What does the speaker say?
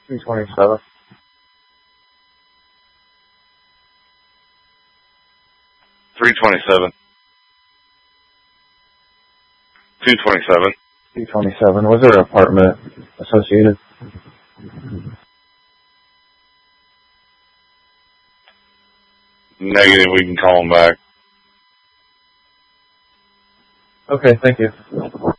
227. 327. 227. 227. Was there an apartment associated? Negative, we can call them back. Okay, thank you.